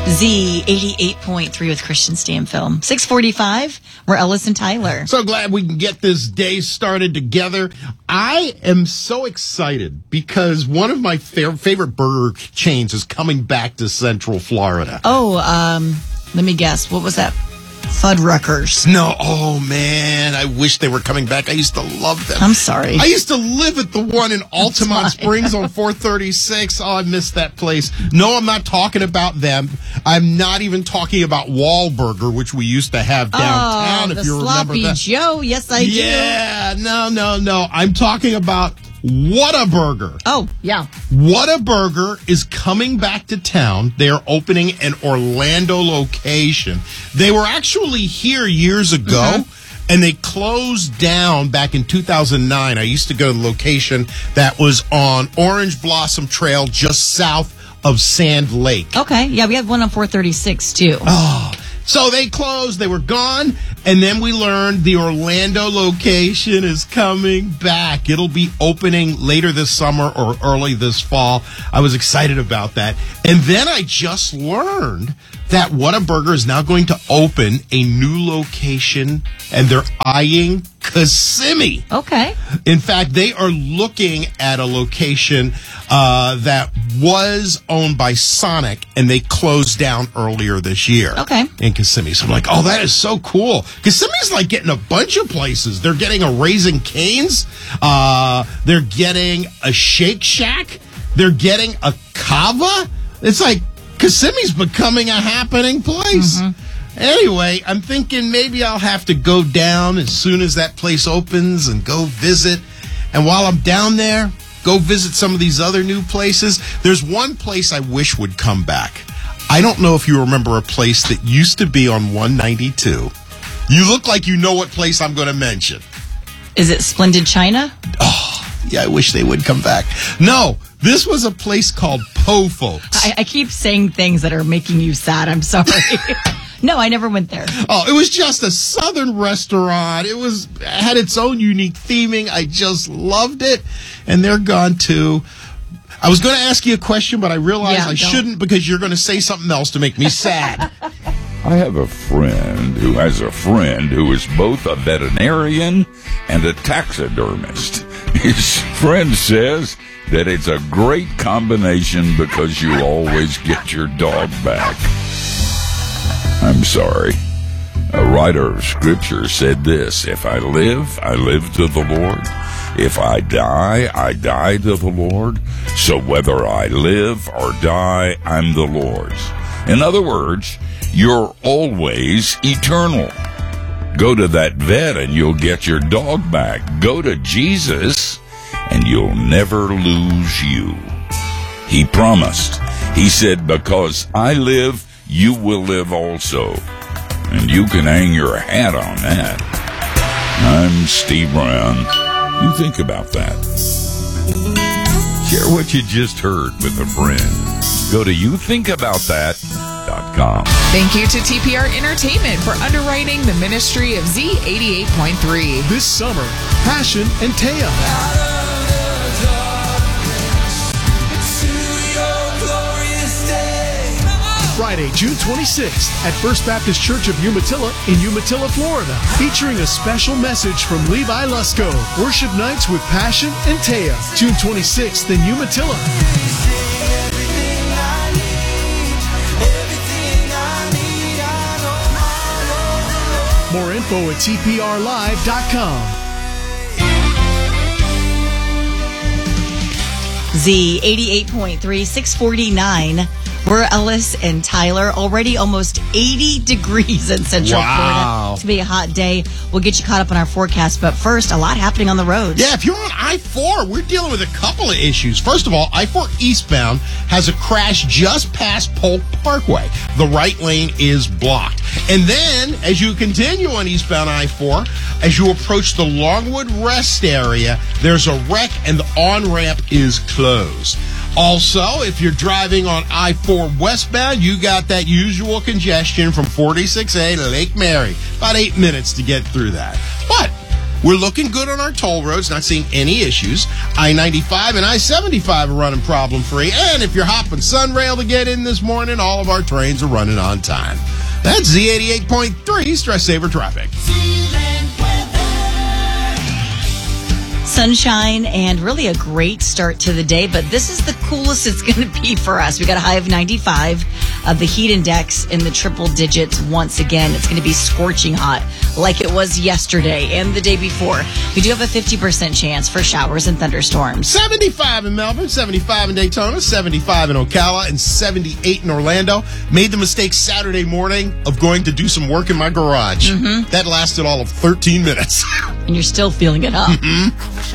Z 88.3 with Christian Stanfield. 6:45. We're Ellis and Tyler. So glad we can get this day started together. I am so excited because one of my favorite burger chains is coming back to Central Florida. Let me guess. What was that? Fuddruckers. No, oh man, I wish they were coming back. I used to love them. I'm sorry. I used to live at the one in Altamont Springs on 436. Oh, I miss that place. No, I'm not talking about them. I'm not even talking about Wahlburger, which we used to have downtown, if you remember that. The Sloppy Joe, yes I do. Yeah, no. I'm talking about Whataburger. Oh, yeah. Whataburger is coming back to town. They are opening an Orlando location. They were actually here years ago, and they closed down back in 2009. I used to go to the location that was on Orange Blossom Trail just south of Sand Lake. Okay, yeah, we have one on 436, too. Oh, so they closed, they were gone, and then we learned the Orlando location is coming back. It'll be opening later this summer or early this fall. I was excited about that. And then I just learned that Whataburger is now going to open a new location, and they're eyeing Kissimmee. Okay. In fact, they are looking at a location that was owned by Sonic, and they closed down earlier this year. Okay. In Kissimmee. So I'm like, oh, that is so cool. Kissimmee's like getting a bunch of places. They're getting a Raising Cane's. They're getting a Shake Shack. They're getting a Cava. It's like Kissimmee's becoming a happening place. Anyway, I'm thinking maybe I'll have to go down as soon as that place opens and go visit. And while I'm down there, go visit some of these other new places. There's one place I wish would come back. I don't know if you remember a place that used to be on 192. You look like you know what place I'm going to mention. Is it Splendid China? Oh, yeah, I wish they would come back. No, this was a place called Po Folks. I keep saying things that are making you sad. I'm sorry. No, I never went there. Oh, it was just a southern restaurant. It had its own unique theming. I just loved it. And they're gone too. I was going to ask you a question, but I realized I shouldn't because you're going to say something else to make me sad. I have a friend who has a friend who is both a veterinarian and a taxidermist. His friend says that it's a great combination because you always get your dog back. I'm sorry. A writer of Scripture said this: if I live, I live to the Lord. If I die, I die to the Lord. So whether I live or die, I'm the Lord's. In other words, you're always eternal. Go to that vet and you'll get your dog back. Go to Jesus and you'll never lose you. He promised. He said, because I live, you will live also. And you can hang your hat on that. I'm Steve Brown. You think about that. Share what you just heard with a friend. Go to youthinkaboutthat.com. Thank you to TPR Entertainment for underwriting the ministry of Z88.3. This summer, Passion and Taya. Friday, June 26th at First Baptist Church of Umatilla in Umatilla, Florida. Featuring a special message from Levi Lusko. Worship nights with Passion and Taya. June 26th in Umatilla. More info at tprlive.com. Z 88.3, 649. We're Ellis and Tyler. Already almost 80 degrees in Central Florida. It's going to be a hot day. We'll get you caught up on our forecast. But first, a lot happening on the roads. Yeah, if you're on I-4, we're dealing with a couple of issues. First of all, I-4 eastbound has a crash just past Polk Parkway. The right lane is blocked. And then, as you continue on eastbound I-4, as you approach the Longwood Rest area, there's a wreck and the on-ramp is closed. Also, if you're driving on I-4 westbound, you got that usual congestion from 46A to Lake Mary. About 8 minutes to get through that. But We're looking good on our toll roads, not seeing any issues. I-95 and I-75 are running problem-free. And if you're hopping Sunrail to get in this morning, all of our trains are running on time. That's Z88.3 Stress Saver Traffic. Sunshine and really a great start to the day, but this is the coolest it's going to be for us. We got a high of 95. The heat index in the triple digits once again. It's going to be scorching hot like it was yesterday and the day before. We do have a 50% chance for showers and thunderstorms. 75 in Melbourne, 75 in Daytona, 75 in Ocala, and 78 in Orlando. Made the mistake Saturday morning of going to do some work in my garage. That lasted all of 13 minutes. And you're still feeling it up.